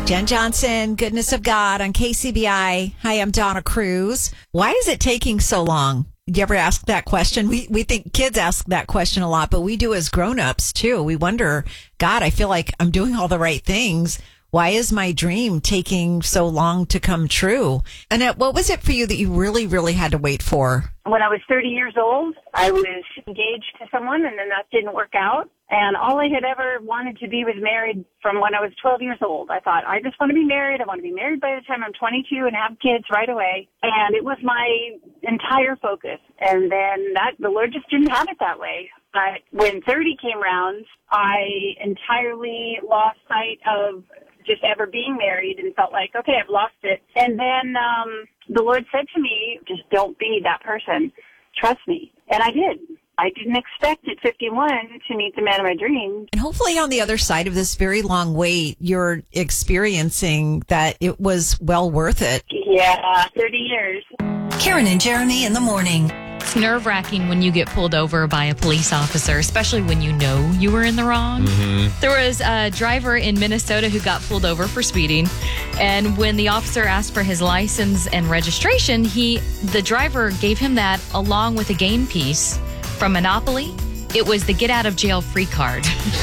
Jen Johnson, Goodness of God on KCBI. Hi, I'm Donna Cruz. Why is it taking so long? You ever ask that question? We think kids ask that question a lot, but we do as grown-ups too. We wonder, God, I feel like I'm doing all the right things. Why is my dream taking so long to come true? Annette, what was it for you that you really, really had to wait for? When I was 30 years old, I was engaged to someone, and then that didn't work out. And all I had ever wanted to be was married from when I was 12 years old. I thought, I just want to be married. I want to be married by the time I'm 22 and have kids right away. And it was my entire focus. And then the Lord just didn't have it that way. But when 30 came around, I entirely lost sight of just ever being married and felt like, okay, I've lost it. And then the Lord said to me, just don't be that person. Trust me. And I did. I didn't expect at 51 to meet the man of my dreams. And hopefully on the other side of this very long wait, you're experiencing that it was well worth it. Yeah, 30 years. Karen and Jeremy in the morning. It's nerve-wracking when you get pulled over by a police officer, especially when you know you were in the wrong. Mm-hmm. There was a driver in Minnesota who got pulled over for speeding, and when the officer asked for his license and registration, the driver gave him that along with a game piece from Monopoly. It was the get-out-of-jail-free card.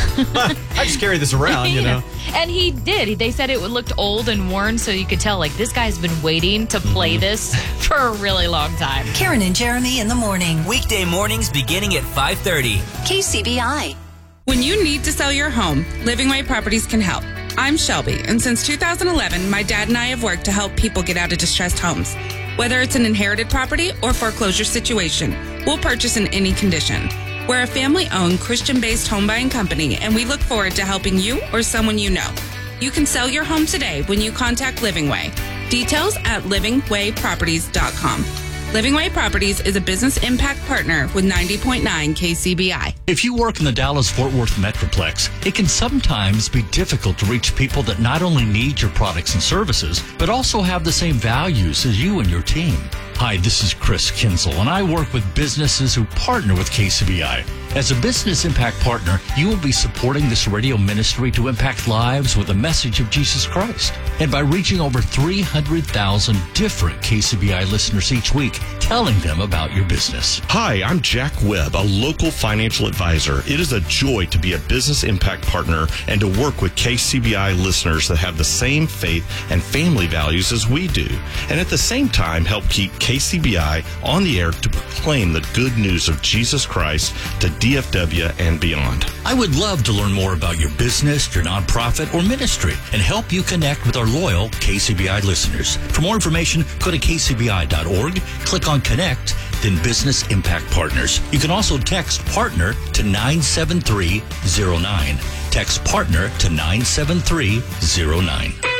I just carry this around, you know. And he did. They said it looked old and worn, so you could tell, like, this guy's been waiting to play this for a really long time. Karen and Jeremy in the morning. Weekday mornings beginning at 5:30. KCBI. When you need to sell your home, Living Way Properties can help. I'm Shelby, and since 2011, my dad and I have worked to help people get out of distressed homes. Whether it's an inherited property or foreclosure situation, we'll purchase in any condition. We're a family-owned, Christian-based home buying company, and we look forward to helping you or someone you know. You can sell your home today when you contact Living Way. Details at livingwayproperties.com. Living Way Properties is a business impact partner with 90.9 KCBI. If you work in the Dallas-Fort Worth Metroplex, it can sometimes be difficult to reach people that not only need your products and services, but also have the same values as you and your team. Hi, this is Chris Kinzel, and I work with businesses who partner with KCBI. As a business impact partner, you will be supporting this radio ministry to impact lives with a message of Jesus Christ. And by reaching over 300,000 different KCBI listeners each week, telling them about your business. Hi, I'm Jack Webb, a local financial advisor. It is a joy to be a business impact partner and to work with KCBI listeners that have the same faith and family values as we do. And at the same time, help keep KCBI on the air to proclaim the good news of Jesus Christ to DFW and beyond. I would love to learn more about your business, your nonprofit, or ministry and help you connect with our loyal KCBI listeners. For more information, go to kcbi.org, click on Connect, then Business Impact Partners. You can also text PARTNER to 97309. Text PARTNER to 97309.